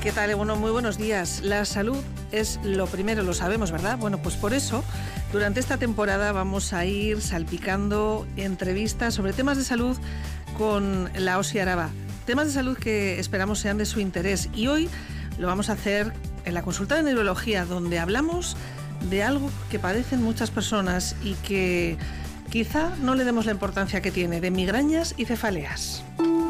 ¿Qué tal? Bueno, muy buenos días. La salud es lo primero, lo sabemos, ¿verdad? Bueno, pues por eso, durante esta temporada vamos a ir salpicando entrevistas sobre temas de salud con la OSI Araba. Temas de salud que esperamos sean de su interés. Y hoy lo vamos a hacer en la consulta de neurología, donde hablamos de algo que padecen muchas personas y que quizá no le demos la importancia que tiene, de migrañas y cefaleas.